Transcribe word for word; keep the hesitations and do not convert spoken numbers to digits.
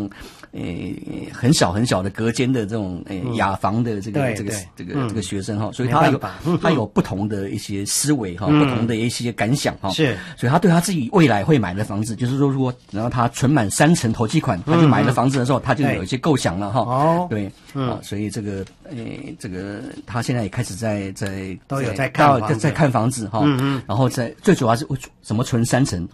种呃很小很小的隔间的这种呃雅房的这个这个这个这个学生哈，所以他有他有不同的一些思维哈，不同的一些感想哈，是，所以他对他自己未来会买的房子，就是说如果然后他存满三成头期款，他就买了房子的时候，他就有一些构想了哈。哦，对，啊，所以这个呃这个他现在也开始在在都有在看在在看房子哈，嗯嗯，然后在最主要是怎么存三成，